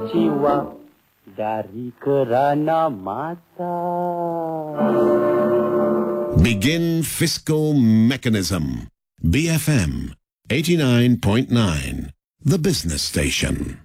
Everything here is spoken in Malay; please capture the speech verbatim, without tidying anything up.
jiwa dari kerana mata. Begin fiscal mechanism. B F M eighty-nine point nine, the business station.